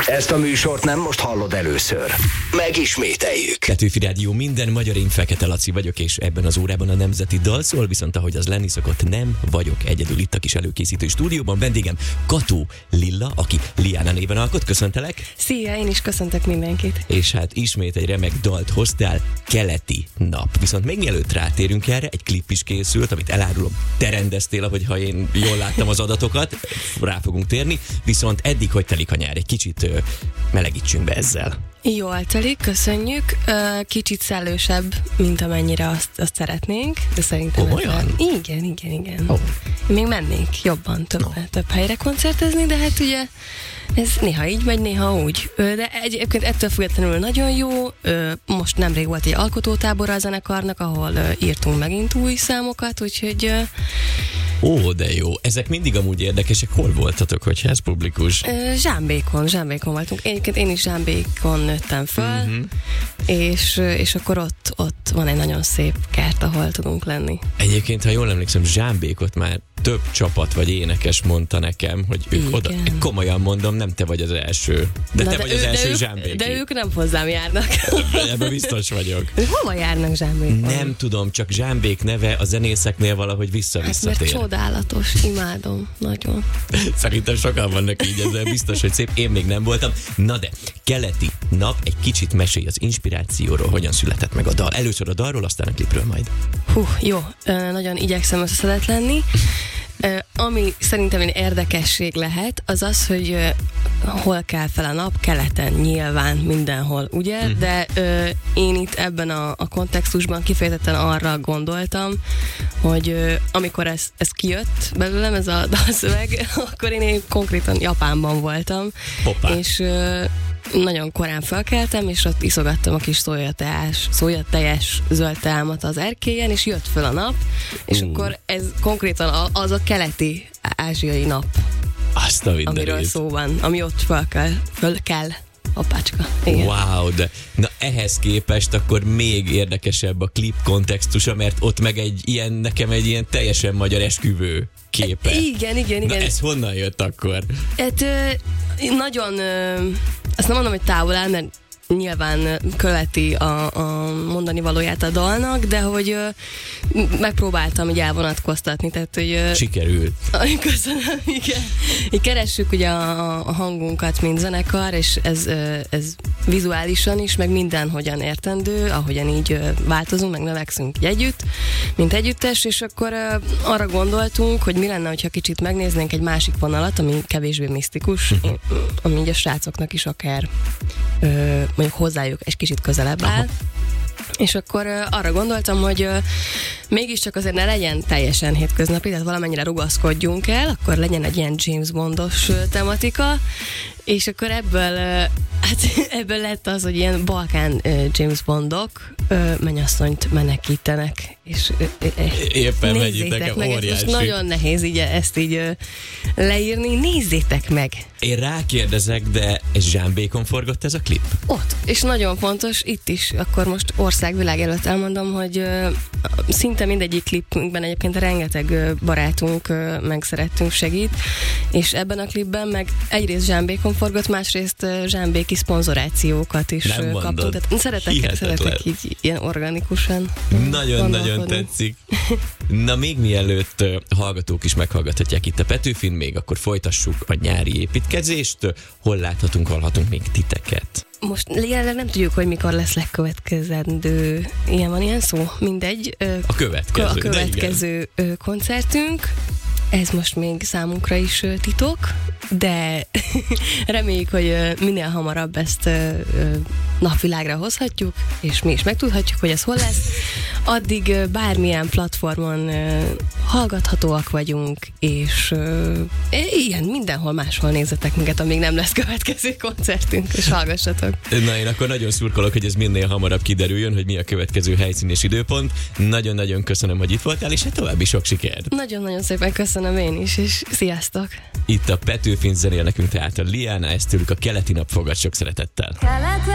Ezt a műsort nem most hallod először. Megismételjük. Petőfi Rádió, minden magyar, én Fekete Laci vagyok, és ebben az órában a Nemzeti Dal szól, viszont ahogy az lenni szokott, nem vagyok egyedül itt a kis előkészítő stúdióban. Vendégem Kató Lilla, aki Liana néven alkot. Köszöntelek. Szia, én is köszöntök mindenkit. És hát ismét egy remek dalt hoztál, Keleti Nap. Viszont még mielőtt rátérünk erre, egy klip is készült, amit elárulom, te rendeztél, ahogy ha én jól láttam az adatokat, rá fogunk térni, viszont eddig hogy telik a nyár, egy kicsit melegítsünk be ezzel. Jól telik, köszönjük. Kicsit szellősebb, mint amennyire azt szeretnénk, de szerintem olyan? Igen. Oh. Még mennénk jobban több helyre koncertezni, de hát ugye ez néha így megy, néha úgy. De egyébként ettől függetlenül nagyon jó. Most nemrég volt egy alkotótábor a zenekarnak, ahol írtunk megint új számokat, úgyhogy... Ó, de jó. Ezek mindig amúgy érdekesek. Hol voltatok, hogyha ez publikus? Zsámbékon voltunk. Én is Zsámbékon nőttem föl, és akkor ott van egy nagyon szép kert, ahol tudunk lenni. Egyébként, ha jól emlékszem, Zsámbékot már több csapat vagy énekes mondta nekem, hogy ők oda, komolyan mondom, nem te vagy az első. De te vagy az első Zsámbéki. De ők nem hozzám járnak. Ebben biztos vagyok. Hova járnak Zsámbékon? Nem tudom, csak Zsámbék neve a zenészeknél valahogy visszatér. Mert csodálatos, imádom, nagyon. Szerintem sokan vannak így, ezzel biztos, hogy szép. Én még nem voltam. Na de, Keleti Nap, egy kicsit mesélj az inspirációról, hogyan született meg a dal. Először a dalról, aztán a klipről majd. Jó, nagyon igyekszem összeszedett lenni. Ami szerintem egy érdekesség lehet, az az, hogy hol kell fel a nap, keleten nyilván mindenhol, ugye? De én itt ebben a kontextusban kifejezetten arra gondoltam, hogy amikor ez kijött belőlem, ez a dalszöveg, akkor én konkrétan Japánban voltam. Hoppá. És nagyon korán felkeltem, és ott iszogattam a kis szójatejes zöld teámat az erkélyen, és jött föl a nap, és akkor ez konkrétan az a keleti ázsiai nap, azt a amiről szó van, ami ott föl kell. Hoppácska. Igen. Wow, de na ehhez képest akkor még érdekesebb a klip kontextusa, mert ott meg nekem egy ilyen teljesen magyar esküvő képe. Igen. Na ez honnan jött akkor? Hát nagyon, azt nem mondom, hogy távol áll, mert nyilván követi a mondani valóját a dalnak, de hogy megpróbáltam így elvonatkoztatni, tehát hogy... Sikerült. Köszönöm, igen. Így keressük ugye a hangunkat, mint zenekar, és ez vizuálisan is, meg mindenhogyan értendő, ahogyan így változunk, meg növekszünk együtt, mint együttes, és akkor arra gondoltunk, hogy mi lenne, hogyha kicsit megnéznénk egy másik vonalat, ami kevésbé misztikus, ami így a srácoknak is akár mondjuk hozzájuk egy kicsit közelebb áll. Aha. És akkor arra gondoltam, hogy mégiscsak azért ne legyen teljesen hétköznapi, tehát valamennyire rugaszkodjunk el, akkor legyen egy ilyen James Bondos tematika, és akkor ebből lett az, hogy ilyen Balkán James Bondok mennyasszonyt menekítenek, és éppen megyitek, óriási. Most nagyon nehéz így ezt így leírni, nézzétek meg! Én rákérdezek, de ez Zsámbékon forgott ez a klip? Ott, és nagyon fontos, itt is, akkor most országvilág előtt elmondom, hogy szinte mindegyik klipünkben egyébként rengeteg barátunk megszerettünk, segít, és ebben a klipben meg egyrészt Zsámbékon forgott, másrészt zsámbéki szponzorációkat is kaptunk. Tehát szeretek így ilyen organikusan. Nagyon tetszik. Na még mielőtt hallgatók is meghallgathatják itt a Petőfin, még akkor folytassuk a nyári építkezést. Hol láthatunk, hallhatunk még titeket? Most jelenleg nem tudjuk, hogy mikor lesz legkövetkezendő. Van ilyen szó? Mindegy. A következő koncertünk. Ez most még számunkra is titok, de reméljük, hogy minél hamarabb ezt napvilágra hozhatjuk, és mi is megtudhatjuk, hogy ez hol lesz. Addig bármilyen platformon hallgathatóak vagyunk, és ilyen mindenhol máshol nézzetek minket, amíg nem lesz következő koncertünk, és hallgassatok. Na, én akkor nagyon szurkolok, hogy ez minél hamarabb kiderüljön, hogy mi a következő helyszín és időpont. Nagyon-nagyon köszönöm, hogy itt voltál, és hát további sok sikert. Nagyon-nagyon szépen köszönöm én is, és sziasztok! Itt a Petőfin zenél nekünk tehát a Liana, ezt tőlük a Keleti Nap fogad sok szeretettel.